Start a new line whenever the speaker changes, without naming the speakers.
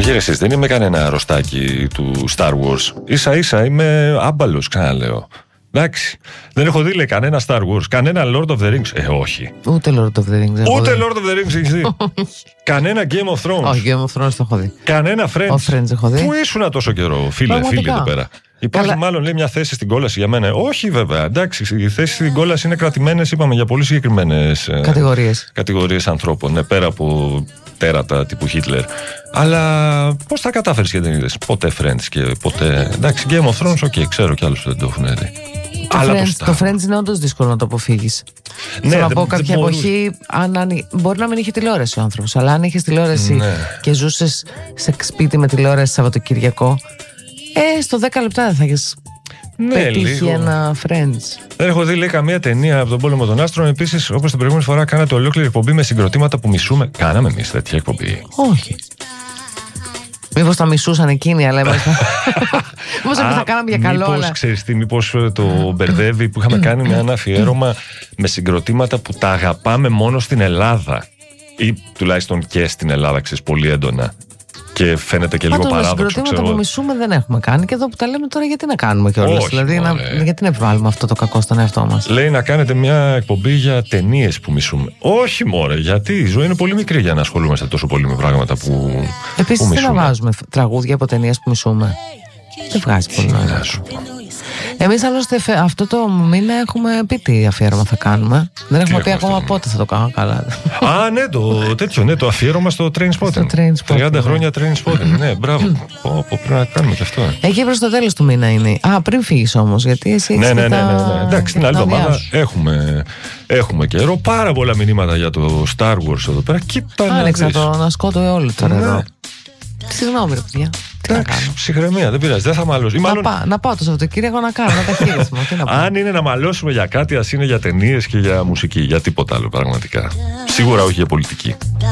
Κύριε, εσείς δεν είμαι κανένα αρρωστάκι του Star Wars. Ίσα ίσα είμαι άμπαλος, ξαναλέω. Εντάξει. Δεν έχω δει, λέει, κανένα Star Wars, κανένα Lord of the Rings. Όχι.
Ούτε Lord of the Rings.
Ούτε Lord of the Rings έχεις δει. Κανένα Game of Thrones.
Όχι, Game of Thrones το έχω δει.
Κανένα Friends.
Friends έχω δει.
Πού ήσουν τόσο καιρό, φίλε εδώ πέρα? Υπάρχει μάλλον, λέει, μια θέση στην κόλαση για μένα. Όχι, βέβαια. Εντάξει, οι θέσεις στην κόλαση είναι κρατημένες, είπαμε, για πολύ συγκεκριμένες κατηγορίες ανθρώπων. Ναι, πέρα από τέρατα τύπου Χίτλερ. Αλλά πώς τα κατάφερες και δεν είδες ποτέ Friends και ποτέ. Εντάξει, Game of Thrones, ξέρω κι άλλους που δεν το έχουν δει.
Το Friends είναι όντως δύσκολο να το αποφύγεις.
Ναι,
θέλω να πω, κάποια εποχή μπορεί να μην είχε τηλεόραση ο άνθρωπος, αλλά αν είχες τηλεόραση και ζούσες σε σπίτι με τηλεόραση Σαββατοκυριακό, στο 10 λεπτά δεν θα έχεις πετύχει ένα Friends.
Δεν έχω δει, λέει, καμία ταινία από τον Πόλεμο των Άστρων. Επίσης, όπως την προηγούμενη φορά, κάνατε ολόκληρη εκπομπή με συγκροτήματα που μισούμε. Κάναμε εμείς τέτοια εκπομπή?
Όχι. Μήπως τα μισούσαν εκείνοι, αλλά εμείς θα κάναμε για καλό.
Μήπως, ξέρεις τι, μήπως το μπερδεύει που είχαμε κάνει ένα αφιέρωμα με συγκροτήματα που τα αγαπάμε μόνο στην Ελλάδα. Ή τουλάχιστον και στην Ελλάδα, ξέρεις, πολύ έντονα. Και φαίνεται και λίγο παράδοξο.
Συγκροτήματα που μισούμε δεν έχουμε κάνει. Και εδώ που τα λέμε τώρα, γιατί να κάνουμε κιόλας? Δηλαδή, γιατί να επιβάλλουμε αυτό το κακό στον εαυτό μας?
Λέει να κάνετε μια εκπομπή για ταινίες που μισούμε. Όχι, μωρέ, γιατί η ζωή είναι πολύ μικρή για να ασχολούμαστε τόσο πολύ με πράγματα που.
Επίσης, δεν να βάζουμε τραγούδια από ταινίες που μισούμε. Δεν βγάζει πολύ νόημα. Εμείς άλλωστε αυτό το μήνα έχουμε πει τι αφιέρωμα θα κάνουμε. Δεν έχουμε πει ακόμα πότε θα το κάνω καλά.
Ναι, το αφιέρωμα στο Trainspotting. 30 χρόνια Trainspotting. Ναι, μπράβο. Πρέπει να κάνουμε και αυτό.
Εκεί προς το τέλος του μήνα είναι. Πριν φύγεις όμως, γιατί εσύ έχεις.
Ναι. Εντάξει, την άλλη εβδομάδα έχουμε καιρό. Πάρα πολλά μηνύματα για το Star Wars εδώ πέρα.
Άνοιξα το σκότω όλοι τώρα εδώ. Συγγνώμη, ρε παιδιά.
Εντάξει, ψυχραιμία, δεν πειράζει, δεν θα μαλώσω.
Να πάω το Σαββατοκύριακο να κάνω τα χείρισμα.
Αν είναι να μαλώσουμε για κάτι, ας είναι για ταινίες και για μουσική. Για τίποτα άλλο, πραγματικά. Σίγουρα όχι για πολιτική.